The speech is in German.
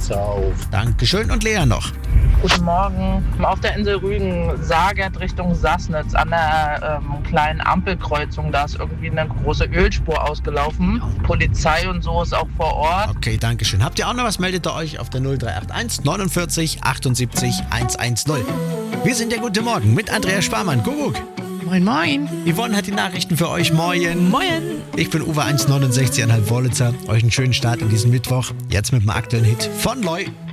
Fenster auf. Dankeschön und Lea noch. Guten Morgen. Auf der Insel Rügen, Saargert Richtung Sassnitz, an der kleinen Ampelkreuzung, da ist irgendwie eine große Ölspur ausgelaufen. Polizei und so ist auch vor Ort. Okay, Dankeschön. Habt ihr auch noch was? Meldet ihr euch auf der 0381 49 78 110. Wir sind der Gute Morgen mit Andreas Sparmann. Kuckuck. Moin, moin. Yvonne hat die Nachrichten für euch. Moin. Moin. Ich bin Uwe 1,69,5 Wollitzer. Euch einen schönen Start in diesen Mittwoch. Jetzt mit dem aktuellen Hit von Loi.